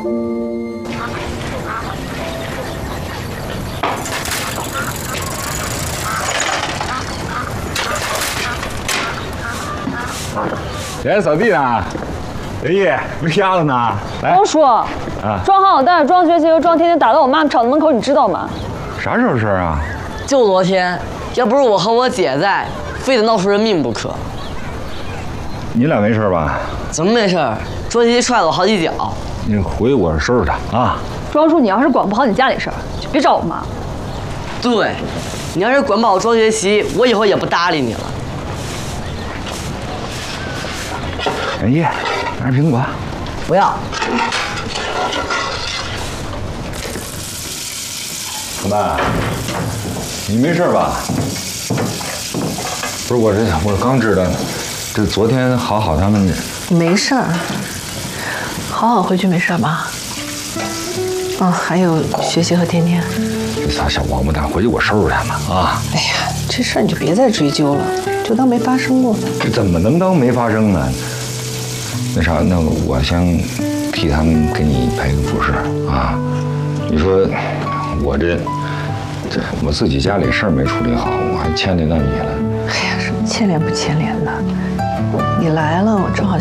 来扫地呢？哎呀，没瞎子呢。来， 王叔，庄好好蛋、庄学习和庄天天打到我妈厂子门口，你知道吗？ 啥时候事儿啊？ 就昨天，要不是我和我姐在，非得闹出人命不可。 你俩没事吧？ 怎么没事？庄学习踹了我好几脚。 你回我收拾他啊！ 庄叔，你要是管不好你家里事儿，就别找我妈。 对，你要是管不好庄学习，我以后也不搭理你了。 哎呀，拿苹果。 不要。 老伴，你没事吧？不是我刚知道，这昨天好好他们没事儿，好好回去没事吧？哦，还有学习和天天。 这仨小王八蛋，回去我收拾他们啊！ 哎呀，这事儿你就别再追究了，就当没发生过。 这怎么能当没发生呢？那啥，那我先替他们给你赔个不是啊？你说我我自己家里事儿没处理好，我还牵连到你了。 哎呀，什么牵连不牵连的？你来了，我正好